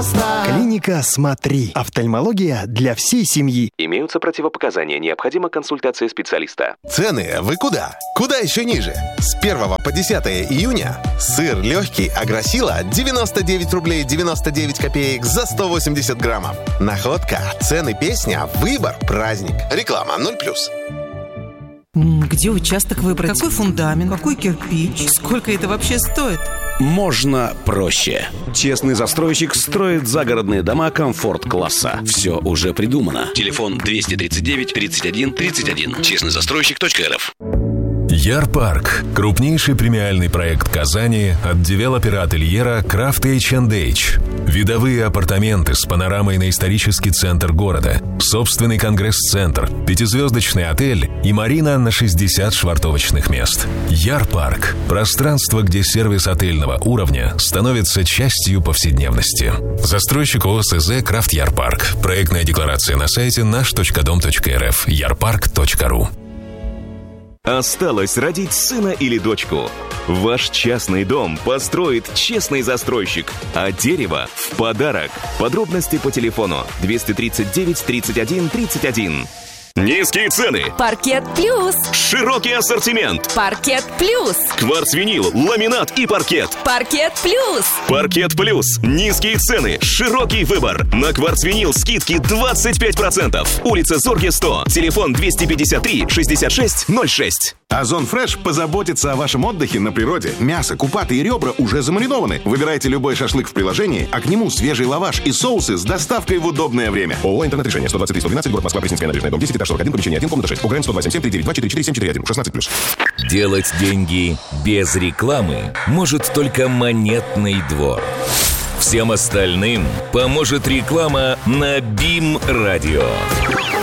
пожалуйста. Клиника «Смотри». Офтальмология для всей семьи. Имеются противопоказания. Необходима консультация специалиста. Цены вы куда? Куда еще ниже? С 1 по 10 июня сыр легкий Агросила 99 рублей 99 копеек за 180 граммов. Находка, цены, песня, выбор, праздник. Реклама 0+. Где участок выбрать? Какой фундамент? Какой кирпич? Сколько это вообще стоит? Можно проще. Честный застройщик строит загородные дома комфорт-класса. Все уже придумано. Телефон 239 31 31. Честныйзастройщик.рф. Ярпарк – крупнейший премиальный проект Казани от девелопера-ательера Крафт H&H. Видовые апартаменты с панорамой на исторический центр города, собственный конгресс-центр, 5-звездочный отель и марина на 60 швартовочных мест. Ярпарк – пространство, где сервис отельного уровня становится частью повседневности. Застройщик ОСЗ «Крафт Ярпарк». Проектная декларация на сайте наш.дом.рф. yarpark.ru. Осталось родить сына или дочку. Ваш частный дом построит честный застройщик, а дерево в подарок. Подробности по телефону 239 31 31. Низкие цены. Паркет Плюс. Широкий ассортимент. Паркет Плюс. Кварцвинил, ламинат и паркет. Паркет Плюс. Паркет Плюс. Низкие цены. Широкий выбор. На кварцвинил скидки 25%. Улица Зорге, 100. Телефон 253 66 06. Озон Фреш позаботится о вашем отдыхе на природе. Мясо, купаты и ребра уже замаринованы. Выбирайте любой шашлык в приложении, а к нему свежий лаваш и соусы с доставкой в удобное время. ООО «Интернет-решение», 123-112, город Москва, Пресненская набережная, дом 10, этаж 41, помещение 1, комната 6. УГРН 127-739-244-741, 16+. Делать деньги без рекламы может только Монетный двор. Всем остальным поможет реклама на БИМ-радио.